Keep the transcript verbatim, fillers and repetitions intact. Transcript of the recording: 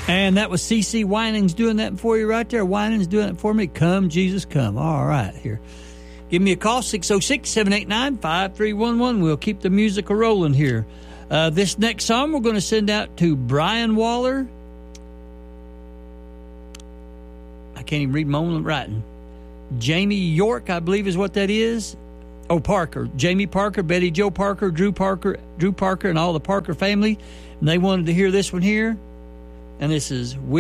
And that was C C Winings doing that for you right there. Winings doing it for me. Come, Jesus, come. All right, here. Give me a call, six oh six, seven eight nine, five three one one. We'll keep the music rolling here. Uh, this next song we're going to send out to Brian Waller. I can't even read my own writing. Jamie York, I believe is what that is. Oh, Parker. Jamie Parker, Betty Joe Parker, Drew Parker, Drew Parker, and all the Parker family. And they wanted to hear this one here. And this is